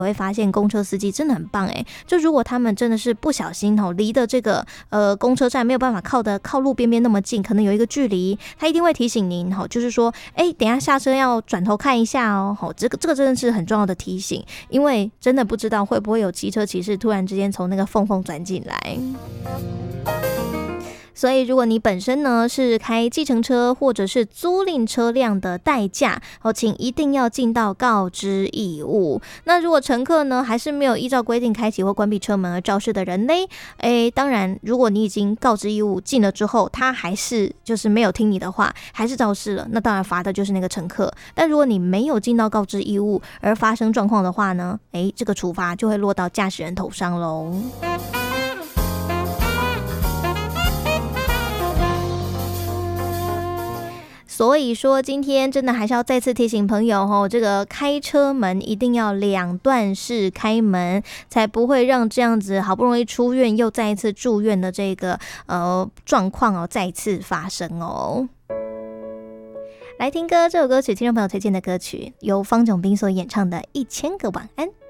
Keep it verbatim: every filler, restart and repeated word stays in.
我会发现公车司机真的很棒哎，就如果他们真的是不小心哦，离的这个呃公车站没有办法靠的靠路边边那么近，可能有一个距离，他一定会提醒您哈，就是说，哎，等一下下车要转头看一下哦，好，这个这个真的是很重要的提醒，因为真的不知道会不会有机车骑士突然之间从那个缝缝钻进来。所以如果你本身呢是开计程车或者是租赁车辆的代驾，哦，请一定要尽到告知义务。那如果乘客呢还是没有依照规定开启或关闭车门而肇事的人呢，诶，当然如果你已经告知义务尽了之后，他还是就是没有听你的话，还是肇事了，那当然罚的就是那个乘客。但如果你没有尽到告知义务而发生状况的话呢，诶，这个处罚就会落到驾驶人头上咯。所以说今天真的还是要再次提醒朋友哦，这个开车门一定要两段式开门，才不会让这样子好不容易出院又再一次住院的这个呃状况哦再次发生哦。来听歌，这首歌曲听众朋友推荐的歌曲，由方炯斌所演唱的《一千个晚安》。